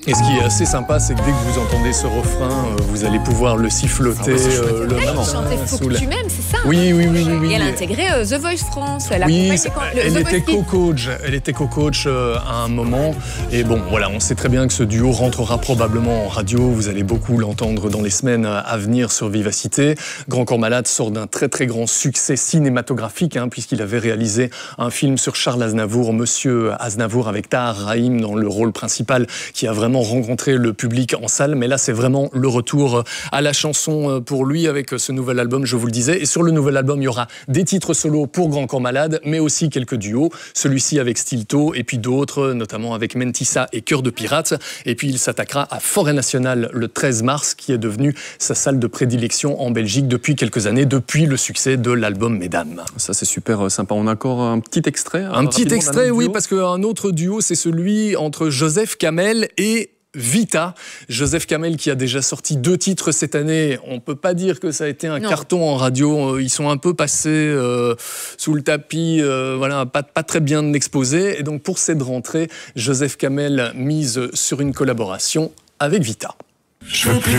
Et ce qui est assez sympa, c'est que dès que vous entendez ce refrain, vous allez pouvoir le siffloter le matin. Elle chantait Faut que tu m'aimes, c'est ça? Oui. Et elle a intégré The Voice France. Elle était co-coach à un moment. Et bon, voilà, on sait très bien que ce duo rentrera probablement en radio. Vous allez beaucoup l'entendre dans les semaines à venir sur Vivacité. Grand Corps Malade sort d'un très très grand succès cinématographique, puisqu'il avait réalisé un film sur Charles Aznavour, Monsieur Aznavour, avec Tahar Rahim dans le rôle principal, qui a vraiment rencontrer le public en salle, mais là c'est vraiment le retour à la chanson pour lui avec ce nouvel album, je vous le disais. Et sur le nouvel album, il y aura des titres solos pour Grand Corps Malade, mais aussi quelques duos, celui-ci avec Stilto et puis d'autres, notamment avec Mentissa et Cœur de Pirate. Et puis il s'attaquera à Forêt Nationale le 13 mars, qui est devenu sa salle de prédilection en Belgique depuis quelques années, depuis le succès de l'album Mesdames. Ça c'est super sympa. On a encore un petit extrait. Un petit extrait, oui, parce qu'un autre duo, c'est celui entre Joseph Kamel et Vita. Joseph Kamel qui a déjà sorti 2 titres cette année. On ne peut pas dire que ça a été un carton en radio. Ils sont un peu passés sous le tapis, pas très bien exposés. Et donc pour cette rentrée, Joseph Kamel mise sur une collaboration avec Vita.